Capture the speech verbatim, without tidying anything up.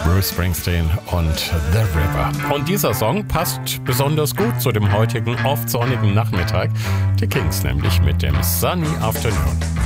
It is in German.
Bruce Springsteen und The River. Und dieser Song passt besonders gut zu dem heutigen oft sonnigen Nachmittag. Die Kings nämlich mit dem Sunny Afternoon.